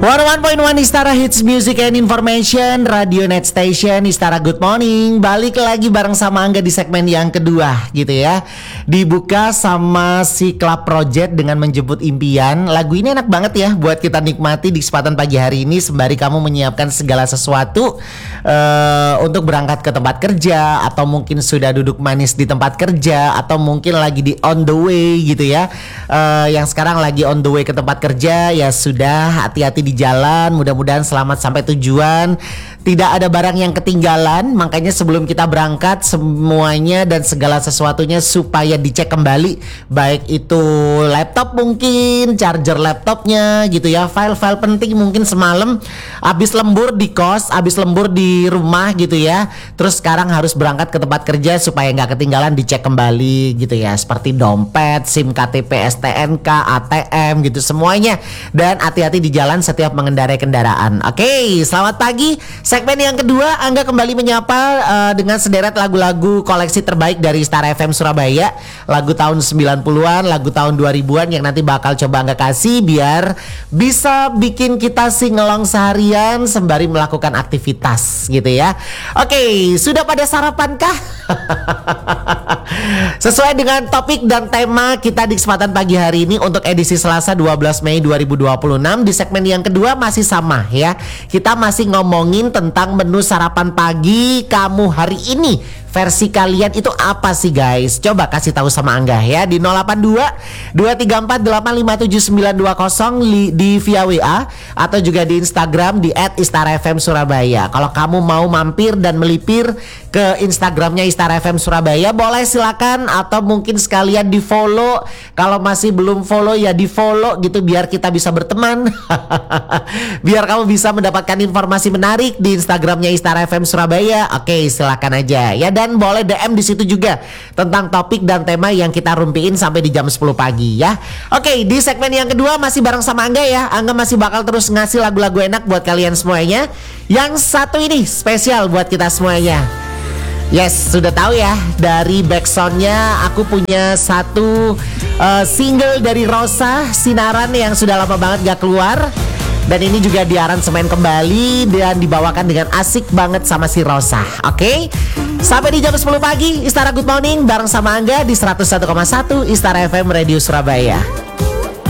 101.1 Istara Hits Music and Information, Radio Net Station, Istara Good Morning. Balik lagi bareng sama Angga di segmen yang kedua gitu ya. Dibuka sama si Club Project dengan Menjemput Impian. Lagu ini enak banget ya buat kita nikmati di kesempatan pagi hari ini sembari kamu menyiapkan segala sesuatu untuk berangkat ke tempat kerja, atau mungkin sudah duduk manis di tempat kerja, atau mungkin lagi di on the way gitu ya. Yang sekarang lagi on the way ke tempat kerja, ya sudah, hati-hati di jalan, mudah-mudahan selamat sampai tujuan, tidak ada barang yang ketinggalan. Makanya sebelum kita berangkat semuanya dan segala sesuatunya supaya dicek kembali, baik itu laptop mungkin, charger laptopnya gitu ya, file-file penting mungkin semalam habis lembur di kos, habis lembur di rumah gitu ya, terus sekarang harus berangkat ke tempat kerja supaya nggak ketinggalan, dicek kembali gitu ya, seperti dompet, SIM, KTP, STNK, ATM gitu semuanya. Dan hati-hati di jalan setiap mengendarai kendaraan. Oke, selamat pagi. Segmen yang kedua, Angga kembali menyapa dengan sederet lagu-lagu koleksi terbaik dari Istara FM Surabaya. Lagu tahun 90-an, lagu tahun 2000-an yang nanti bakal coba Angga kasih biar bisa bikin kita singelong seharian sembari melakukan aktivitas gitu ya. Oke, sudah pada sarapan kah? Sesuai dengan topik dan tema kita di kesempatan pagi hari ini untuk edisi Selasa 12 Mei 2026, di segmen yang kedua masih sama ya. Kita masih ngomongin tentang menu sarapan pagi kamu hari ini. Versi kalian itu apa sih guys? Coba kasih tahu sama Angga ya di 082 234 857 920 di via WA atau juga di Instagram di @istarafmsurabaya. Kalau kamu mau mampir dan melipir ke Instagramnya Istara FM Surabaya, boleh silakan, atau mungkin sekalian di follow. Kalau masih belum follow ya di follow gitu biar kita bisa berteman. Biar kamu bisa mendapatkan informasi menarik di Instagramnya Istara FM Surabaya. Oke, silakan aja ya, dan boleh DM di situ juga tentang topik dan tema yang kita rumpiin sampai di jam 10 pagi ya. Oke, di segmen yang kedua masih bareng sama Angga ya. Angga masih bakal terus ngasih lagu-lagu enak buat kalian semuanya. Yang satu ini spesial buat kita semuanya. Yes, sudah tahu ya, dari backsoundnya aku punya satu single dari Rosa, Sinaran, yang sudah lama banget gak keluar. Dan ini juga diaransemen kembali dan dibawakan dengan asik banget sama si Rosa. Oke, sampai di jam 10 pagi Istara Good Morning bareng sama Angga di 101,1 Istara FM Radio Surabaya.